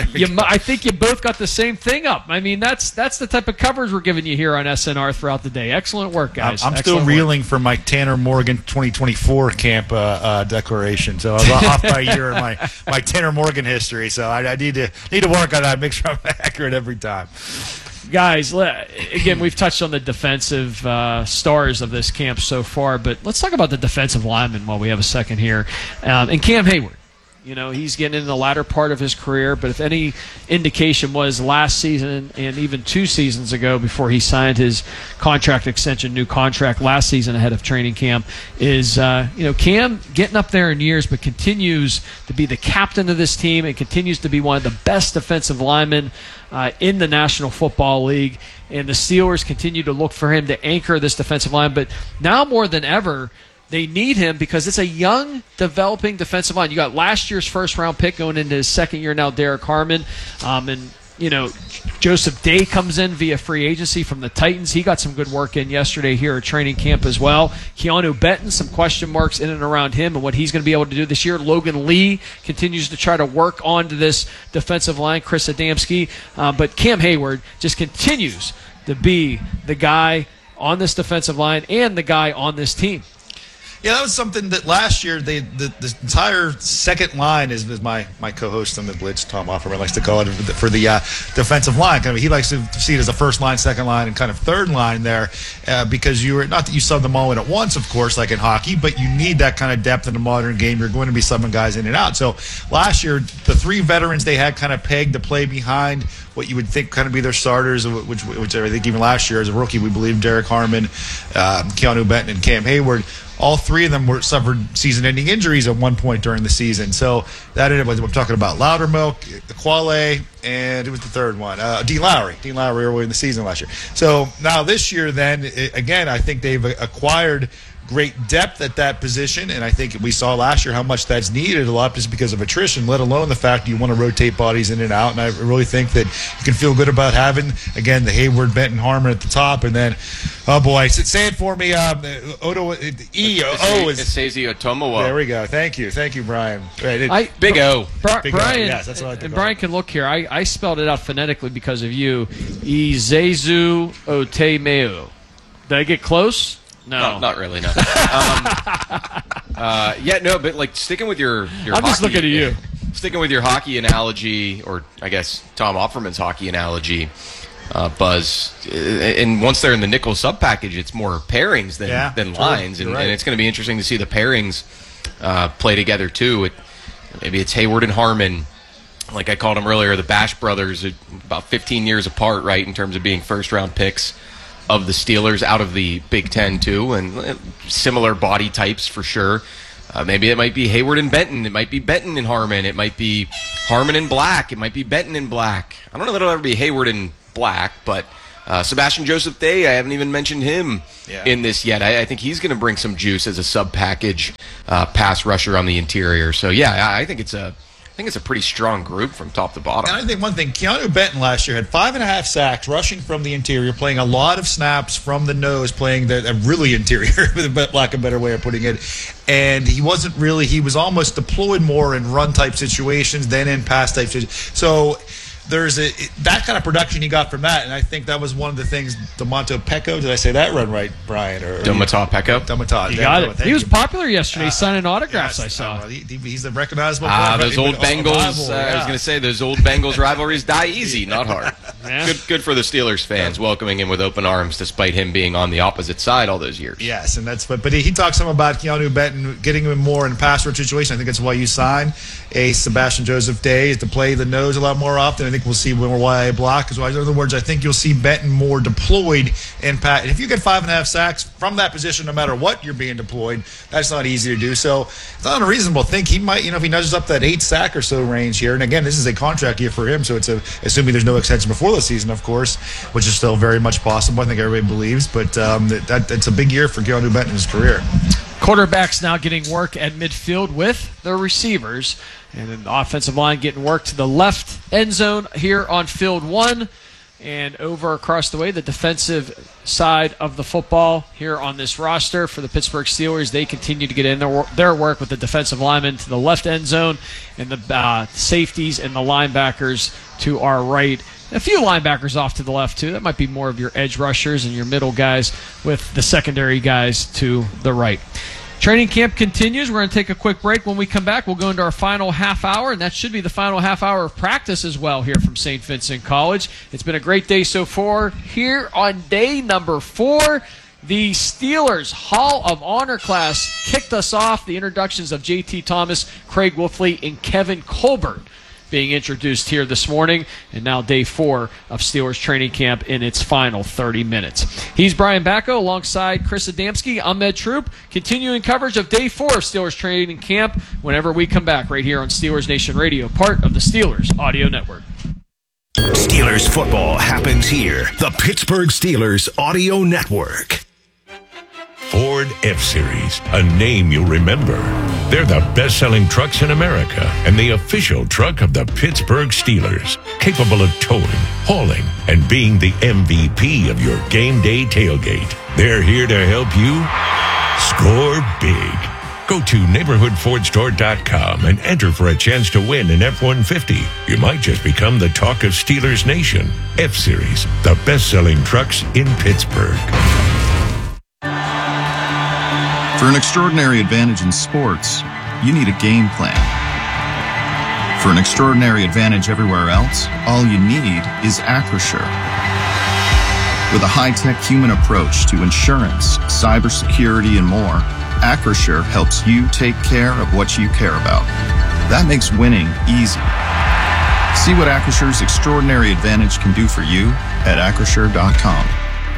I think you both got the same thing up. I mean, that's the type of coverage we're giving you here on SNR throughout the day. Excellent work, guys. I'm still reeling from my Tanner Morgan 2024 camp declaration. So I was off by a year in my Tanner Morgan history. So I need to work on that, make sure I'm accurate every time. Guys, again, we've touched on the defensive stars of this camp so far, but let's talk about the defensive linemen while we have a second here. And Cam Hayward, he's getting in the latter part of his career, but if any indication was last season and even 2 seasons ago before he signed his contract extension, new contract last season ahead of training camp, is, Cam getting up there in years but continues to be the captain of this team and continues to be one of the best defensive linemen in the National Football League, and the Steelers continue to look for him to anchor this defensive line. But now more than ever, they need him because it's a young, developing defensive line. You got last year's first-round pick going into his second year now, Derek Harmon, and Joseph Day comes in via free agency from the Titans. He got some good work in yesterday here at training camp as well. Keanu Benton, some question marks in and around him and what he's going to be able to do this year. Logan Lee continues to try to work onto this defensive line, Chris Adamski. But Cam Hayward just continues to be the guy on this defensive line and the guy on this team. Yeah, that was something that last year the entire second line is my co-host on the Blitz, Tom Offerman, likes to call it for the defensive line. Kind of, he likes to see it as a first line, second line, and kind of third line there because not that you sub them all in at once, of course, like in hockey, but you need that kind of depth in the modern game. You're going to be subbing guys in and out. So last year, the 3 veterans they had kind of pegged to play behind what you would think kind of be their starters, which I think even last year as a rookie, we believe Derek Harmon, Keanu Benton, and Cam Hayward. All 3 of them suffered season-ending injuries at one point during the season. So that ended up, I'm talking about Loudermilk, Quale, and it was the third one, Dean Lowry. Dean Lowry early in the season last year. So now this year then, again, I think they've acquired great depth at that position, and I think we saw last year how much that's needed a lot just because of attrition, let alone the fact you want to rotate bodies in and out. And I really think that you can feel good about having, again, the Hayward, Benton, Harmon at the top, and then, oh boy, say it for me, Odo, E-O is... Esezi Otomowo. There we go. Thank you, Brian. Big O. Big Brian, O. Yes, that's what I like to and call Brian can look here. I spelled it out phonetically because of you. Ezezu Otemeo. Did I get close? No, not really. No. But like sticking with your I'm hockey, just looking at you. Sticking with your hockey analogy, or I guess Tom Offerman's hockey analogy, Buzz. And once they're in the nickel sub package, it's more pairings than lines, and it's going to be interesting to see the pairings play together too. Maybe it's Hayward and Harmon. Like I called them earlier, the Bash brothers are about 15 years apart, right, in terms of being first-round picks of the Steelers out of the Big Ten, too, and similar body types for sure. Maybe it might be Hayward and Benton. It might be Benton and Harmon. It might be Harmon and Black. It might be Benton and Black. I don't know that it'll ever be Hayward and Black, but Sebastian Joseph Day, I haven't even mentioned him in this yet. I think he's going to bring some juice as a sub-package pass rusher on the interior. So, yeah, I think it's a pretty strong group from top to bottom. And I think one thing, Keanu Benton last year had 5.5 sacks, rushing from the interior, playing a lot of snaps from the nose, playing the really interior, with lack of a better way of putting it. And he was almost deployed more in run-type situations than in pass-type situations. So there's that kind of production he got from that, and I think that was one of the things. Domato Peko, did I say that run right, Brian? Domata Peko. Domata. You got it. He was popular yesterday, signing autographs. I saw. He's a recognizable. Those old Bengals. I was going to say those old Bengals rivalries die easy, not hard. Yeah. Good for the Steelers fans welcoming him with open arms, despite him being on the opposite side all those years. Yes, and that's but he talks some about Keanu Benton getting him more in a pass rush situation. I think that's why you sign a Sebastian Joseph Day, is to play the nose a lot more often. I think we'll see more YA block as well. In other words, I think you'll see Benton more deployed in pass. And if you get 5.5 sacks from that position, no matter what you're being deployed, that's not easy to do. So it's not unreasonable to think he might, if he nudges up that 8 sack or so range here. And again, this is a contract year for him, so it's assuming there's no extension before the season, of course, which is still very much possible. I think everybody believes, but that's a big year for Keanu Benton in his career. Quarterbacks now getting work at midfield with their receivers, and then the offensive line getting work to the left end zone here on field 1, and over across the way, the defensive side of the football here on this roster for the Pittsburgh Steelers. They continue to get in their work with the defensive linemen to the left end zone, and the safeties and the linebackers to our right. A few linebackers off to the left, too. That might be more of your edge rushers and your middle guys, with the secondary guys to the right. Training camp continues. We're going to take a quick break. When we come back, we'll go into our final half hour, and that should be the final half hour of practice as well here from St. Vincent College. It's been a great day so far. Here on day number 4, the Steelers Hall of Honor class kicked us off. The introductions of J.T. Thomas, Craig Wolfley, and Kevin Colbert being introduced here this morning, and now day 4 of Steelers training camp in its final 30 minutes. He's Brian Bacco alongside Chris Adamski. I'm Ed Troop, continuing coverage of day 4 of Steelers training camp whenever we come back right here on Steelers Nation Radio, part of the Steelers Audio Network. Steelers football happens here. The Pittsburgh Steelers Audio Network. Ford F-Series, a name you'll remember. They're the best-selling trucks in America and the official truck of the Pittsburgh Steelers, capable of towing, hauling, and being the MVP of your game day tailgate. They're here to help you score big. Go to neighborhoodfordstore.com and enter for a chance to win an F-150. You might just become the talk of Steelers Nation. F-Series, the best-selling trucks in Pittsburgh. For an extraordinary advantage in sports, you need a game plan. For an extraordinary advantage everywhere else, all you need is Acrisure. With a high-tech human approach to insurance, cybersecurity, and more, Acrisure helps you take care of what you care about. That makes winning easy. See what Acrisure's extraordinary advantage can do for you at Acrisure.com.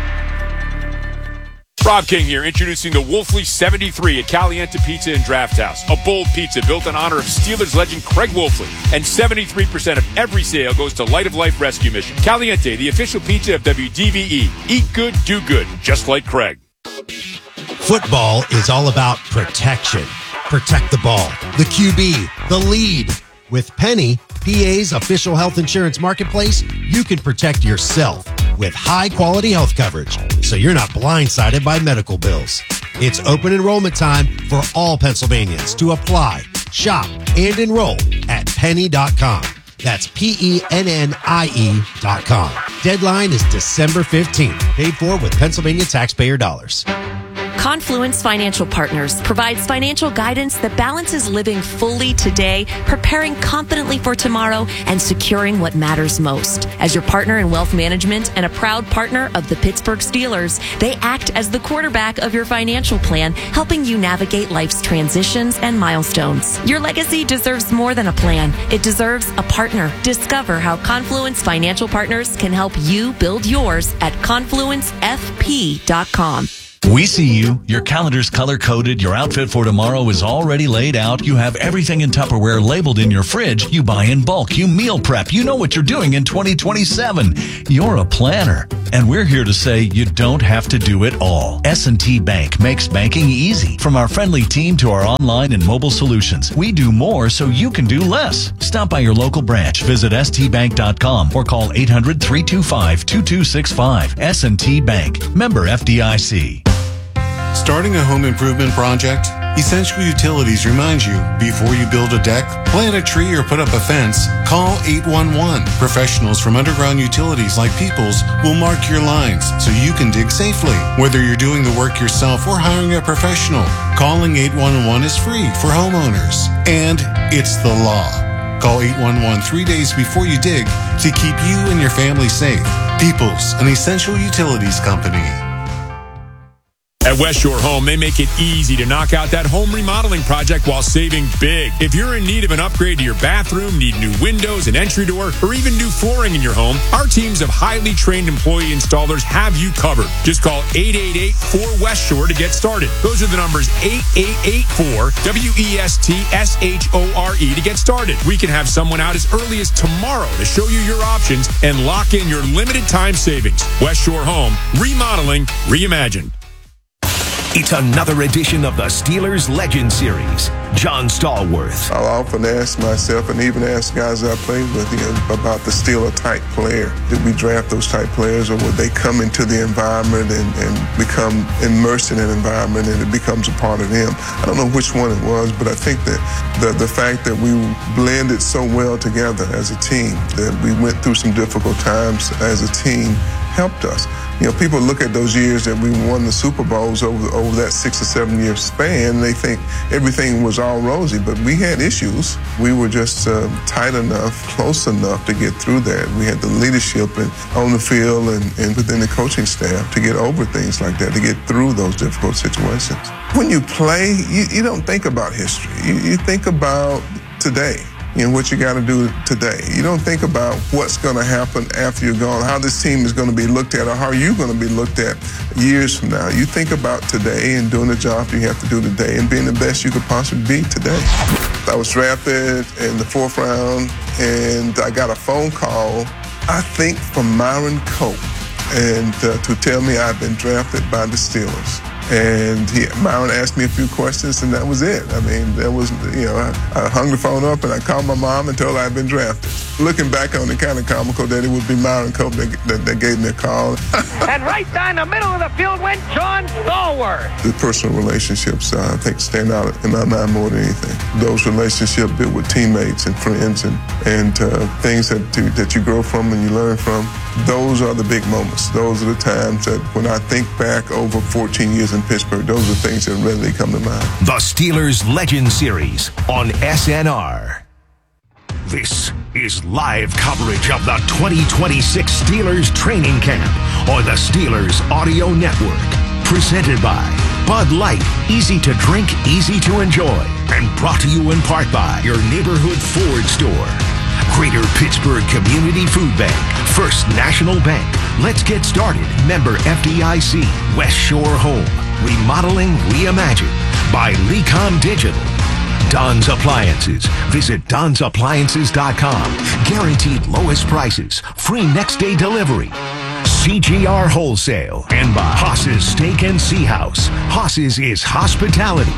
Rob King here, introducing the Wolfley 73 at Caliente Pizza and Draft House. A bold pizza built in honor of Steelers legend Craig Wolfley. And 73% of every sale goes to Light of Life Rescue Mission. Caliente, the official pizza of WDVE. Eat good, do good, just like Craig. Football is all about protection. Protect the ball, the QB, the lead. With Penny, PA's official health insurance marketplace, you can protect yourself with high-quality health coverage, so you're not blindsided by medical bills. It's open enrollment time for all Pennsylvanians to apply, shop, and enroll at penny.com. That's PENNIE.com. Deadline is December 15th. Paid for with Pennsylvania taxpayer dollars. Confluence Financial Partners provides financial guidance that balances living fully today, preparing confidently for tomorrow, and securing what matters most. As your partner in wealth management and a proud partner of the Pittsburgh Steelers, they act as the quarterback of your financial plan, helping you navigate life's transitions and milestones. Your legacy deserves more than a plan. It deserves a partner. Discover how Confluence Financial Partners can help you build yours at confluencefp.com. We see you. Your calendar's color-coded. Your outfit for tomorrow is already laid out. You have everything in Tupperware labeled in your fridge. You buy in bulk. You meal prep. You know what you're doing in 2027. You're a planner. And we're here to say you don't have to do it all. S&T Bank makes banking easy. From our friendly team to our online and mobile solutions, we do more so you can do less. Stop by your local branch. Visit stbank.com or call 800-325-2265. S&T Bank. Member FDIC. Starting a home improvement project? Essential Utilities reminds you, before you build a deck, plant a tree, or put up a fence, call 811. Professionals from Underground Utilities like Peoples will mark your lines so you can dig safely. Whether you're doing the work yourself or hiring a professional, calling 811 is free for homeowners. And it's the law. Call 811 3 days before you dig to keep you and your family safe. Peoples, an Essential Utilities company. At West Shore Home, they make it easy to knock out that home remodeling project while saving big. If you're in need of an upgrade to your bathroom, need new windows, an entry door, or even new flooring in your home, our teams of highly trained employee installers have you covered. Just call 888-4West Shore to get started. Those are the numbers 8884-WESTSHORE to get started. We can have someone out as early as tomorrow to show you your options and lock in your limited time savings. West Shore Home, remodeling, reimagined. It's another edition of the Steelers Legend Series. John Stallworth. I'll often ask myself, and even ask guys I played with, about the Steeler-type player. Did we draft those type players, or would they come into the environment and become immersed in an environment and it becomes a part of them? I don't know which one it was, but I think that the fact that we blended so well together as a team, that we went through some difficult times as a team, helped us. People look at those years that we won the Super Bowls over that 6 or 7 year span, and they think everything was all rosy, but we had issues. We were just tight enough, close enough to get through that. We had the leadership on the field and within the coaching staff to get over things like that, to get through those difficult situations. When you play, you don't think about history. You think about today. What you got to do today. You don't think about what's going to happen after you're gone, how this team is going to be looked at, or how you're going to be looked at years from now. You think about today and doing the job you have to do today and being the best you could possibly be today. I was drafted in the 4th round, and I got a phone call, I think, from Myron Cope, and to tell me I'd been drafted by the Steelers. And Myron asked me a few questions, and that was it. I mean, there was, I hung the phone up and I called my mom and told her I'd been drafted. Looking back on it, kind of comical that it would be Myron Cope that gave me a call. And right down the middle of the field went John Stallworth. The personal relationships, I think, stand out in my mind more than anything. Those relationships built with teammates and friends and things that you grow from and you learn from. Those are the big moments. Those are the times that when I think back over 14 years in Pittsburgh, those are things that readily come to mind. The Steelers Legend Series on SNR. This is live coverage of the 2026 Steelers training camp on the Steelers Audio Network. Presented by Bud Light, easy to drink, easy to enjoy. And brought to you in part by your neighborhood Ford store. Greater Pittsburgh Community Food Bank, First National Bank. Let's get started. Member FDIC, West Shore Home, remodeling reimagined by Lecom Digital. Don's Appliances. Visit Don'sAppliances.com. Guaranteed lowest prices, free next day delivery. CGR Wholesale, and by Haas's Steak and Sea House. Haas's is hospitality.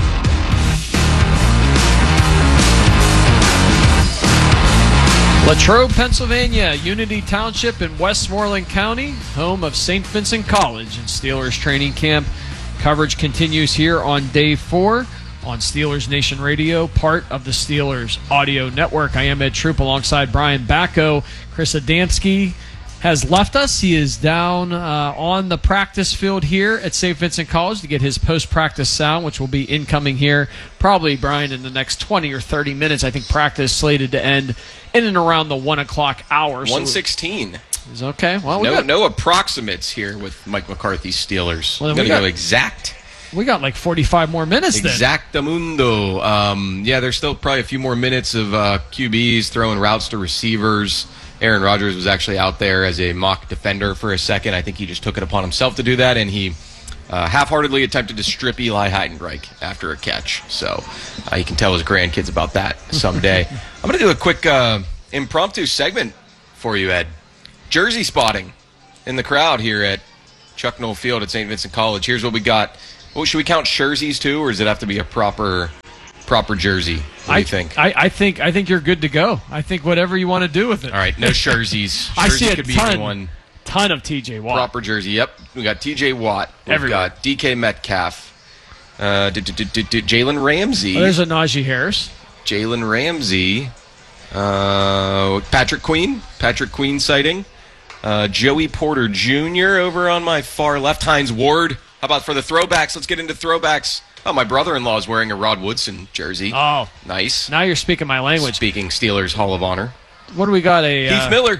Latrobe, Pennsylvania, Unity Township in Westmoreland County, home of St. Vincent College and Steelers training camp. Coverage continues here on day 4 on Steelers Nation Radio, part of the Steelers Audio Network. I am Ed Troop alongside Brian Bacco, Chris Adamski, has left us. He is down on the practice field here at St. Vincent College to get his post-practice sound, which will be incoming here probably, Brian, in the next 20 or 30 minutes. I think practice slated to end in and around the 1 o'clock hour. 1:16. Okay. Well, no approximates here with Mike McCarthy's Steelers. Well, I'm going to go exact. We got like 45 more minutes then. Exactamundo. Yeah, there's still probably a few more minutes of QBs throwing routes to receivers. Aaron Rodgers was actually out there as a mock defender for a second. I think he just took it upon himself to do that, and he half-heartedly attempted to strip Eli Heidenreich after a catch. So you can tell his grandkids about that someday. I'm going to do a quick impromptu segment for you, Ed. Jersey spotting in the crowd here at Chuck Noll Field at St. Vincent College. Here's what we got. Well, should we count jerseys too, or does it have to be a proper jersey? What do you think? I think you're good to go. I think whatever you want to do with it. All right, no jerseys. I see a could be ton of TJ Watt. Proper jersey. Yep, we got TJ Watt. We've got DK Metcalf. Jalen Ramsey. Oh, there's a Najee Harris. Jalen Ramsey. Patrick Queen sighting. Joey Porter Jr. over on my far left. Hines Ward. How about for the throwbacks? Let's get into throwbacks. Oh, my brother-in-law is wearing a Rod Woodson jersey. Oh. Nice. Now you're speaking my language. Speaking Steelers Hall of Honor. What do we got? Heath Miller.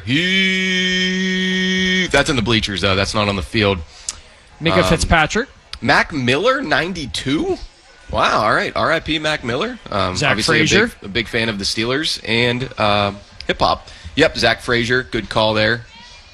That's in the bleachers, though. That's not on the field. Mika Fitzpatrick. Mac Miller, 92. Wow, all right. R.I.P. Mac Miller. Zach Frazier. A big fan of the Steelers and hip-hop. Yep, Zach Frazier. Good call there.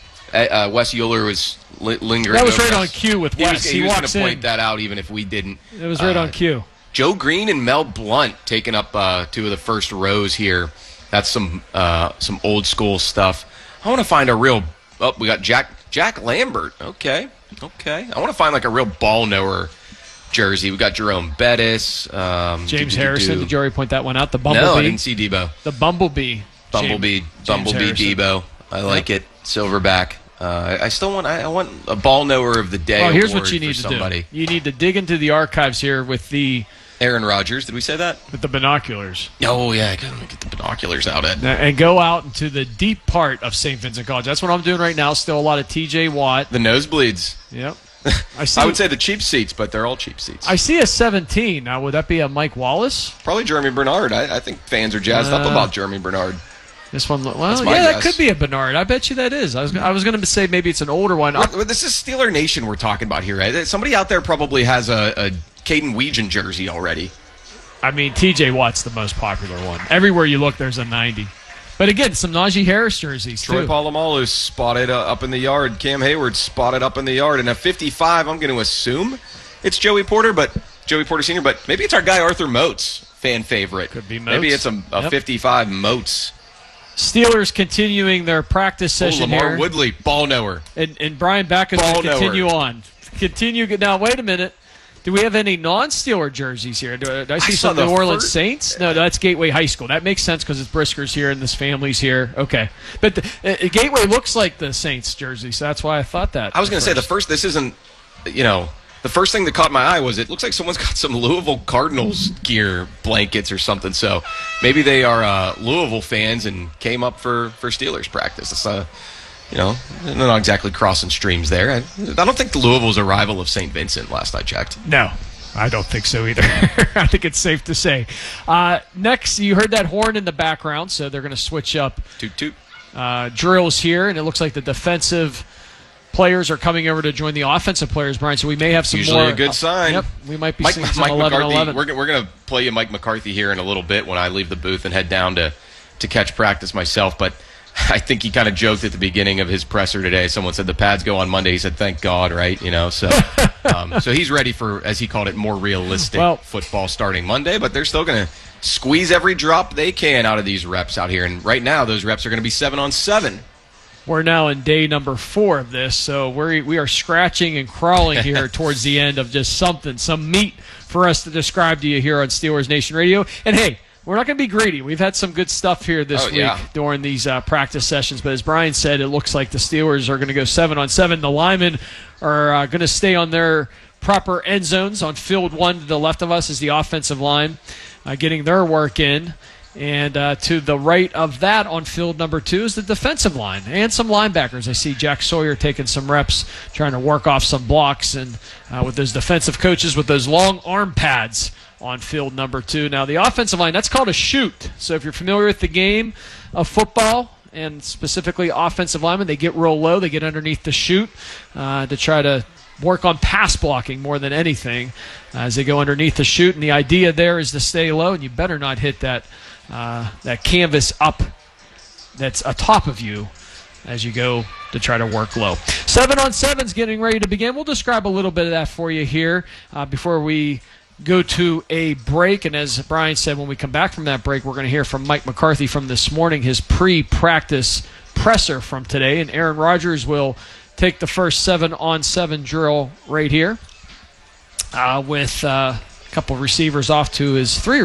Wes Euler was lingering. That was right on cue with Wes. He was going to point that out even if we didn't. It was right on cue. Joe Green and Mel Blount taking up two of the first rows here. That's some old school stuff. I want to find a real. Oh, we got Jack Lambert. Okay. I want to find like a real ball knower jersey. We got Jerome Bettis. James Harrison. Did you already point that one out? The Bumblebee. No, I didn't see Debo. The Bumblebee. Bumblebee Debo. I like it. Silverback. I want a ball knower of the day. Well, here's what you need to do. You need to dig into the archives here with the Aaron Rodgers. Did we say that? With the binoculars. Oh yeah, get the binoculars out, Ed. And go out into the deep part of St. Vincent College. That's what I'm doing right now. Still a lot of TJ Watt. The nosebleeds. Yep. I would say the cheap seats, but they're all cheap seats. I see a 17. Now, would that be a Mike Wallace? Probably Jeremy Bernard. I think fans are jazzed up about Jeremy Bernard. This one, that could be a Bernard. I bet you that is. I was going to say maybe it's an older one. This is Steeler Nation we're talking about here, right? Somebody out there probably has a Caden Weegan jersey already. I mean, TJ Watt's the most popular one. Everywhere you look, there's a 90. But again, some Najee Harris jerseys, Troy too. Polamalu spotted up in the yard. Cam Hayward spotted up in the yard. And a 55, I'm going to assume it's Joey Porter Sr., but maybe it's our guy Arthur Moats, fan favorite. Could be Moats. Maybe it's a 55 Moats. Steelers continuing their practice session Lamar here. Woodley, ball knower. And Brian Backus will continue on. Now, wait a minute. Do we have any non-Steeler jerseys here? Do I see some New Orleans Saints? No, that's Gateway High School. That makes sense because it's Brisker's here and this family's here. Okay. But Gateway looks like the Saints jersey, so that's why I thought that. I was going to say, this isn't, the first thing that caught my eye was it looks like someone's got some Louisville Cardinals gear blankets or something. So maybe they are Louisville fans and came up for Steelers practice. It's they're not exactly crossing streams there. I don't think Louisville's a rival of St. Vincent last I checked. No, I don't think so either. I think it's safe to say. Next, you heard that horn in the background, so they're going to switch up toot toot drills here, and it looks like the defensive players are coming over to join the offensive players, Brian, so we may have some usually more. Usually a good sign. Yep, we might be seeing some 11-11. We're going to play you Mike McCarthy here in a little bit when I leave the booth and head down to catch practice myself, but I think he kind of joked at the beginning of his presser today. Someone said the pads go on Monday. He said, "Thank God," right? So he's ready for, as he called it, more realistic football starting Monday. But they're still going to squeeze every drop they can out of these reps out here. And right now, those reps are going to be 7-on-7. We're now in day number 4 of this, so we are scratching and crawling here towards the end of just some meat for us to describe to you here on Steelers Nation Radio. And hey, we're not going to be greedy. We've had some good stuff here this week during these practice sessions. But as Brian said, it looks like the Steelers are going to go 7-on-7. The linemen are going to stay on their proper end zones on field 1 to the left of us is the offensive line, getting their work in. And to the right of that on field number 2 is the defensive line and some linebackers. I see Jack Sawyer taking some reps, trying to work off some blocks, and with those defensive coaches with those long arm pads on field number 2. Now, the offensive line, that's called a chute. So if you're familiar with the game of football, and specifically offensive linemen, they get real low. They get underneath the chute to try to work on pass blocking more than anything as they go underneath the chute. And the idea there is to stay low, and you better not hit that canvas up that's atop of you as you go to try to work low. 7-on-7's getting ready to begin. We'll describe a little bit of that for you here before we go to a break. And as Brian said, when we come back from that break, we're going to hear from Mike McCarthy from this morning, his pre-practice presser from today. And Aaron Rodgers will take the first 7-on-7 drill right here with a couple receivers off to his 3